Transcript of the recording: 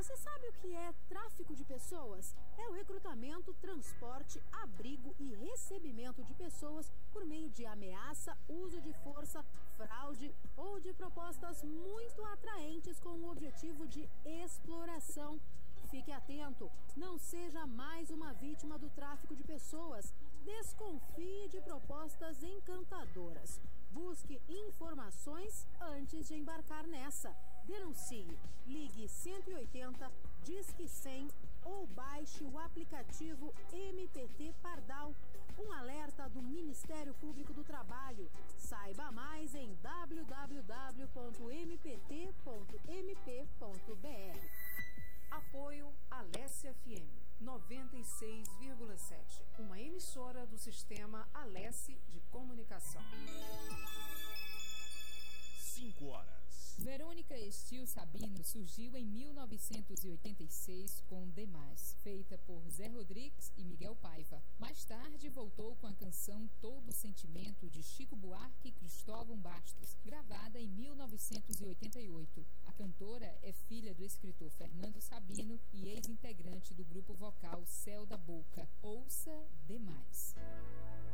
Você sabe o que é tráfico de pessoas? É o recrutamento, transporte, abrigo e recebimento de pessoas por meio de ameaça, uso de força, fraude ou de propostas muito atraentes com o objetivo de exploração. Fique atento, não seja mais uma vítima do tráfico de pessoas. Desconfie de propostas encantadoras. Busque informações antes de embarcar nessa. Denuncie. Ligue 180, Disque 100 ou baixe o aplicativo MPT Pardal. Um alerta do Ministério Público do Trabalho. Saiba mais em www.mpt.mp.br. Apoio Alesse FM 96,7, uma emissora do sistema Alesse de comunicação. 5 horas. Verônica Estil Sabino surgiu em 1986 com Demais, feita por Zé Rodrigues e Miguel Paiva. Mais tarde voltou com a canção Todo Sentimento de Chico Buarque e Cristóvão Bastos, gravada em 1988. A cantora é filha do escritor Fernando Sabino e ex-integrante do grupo vocal Céu da Boca. Ouça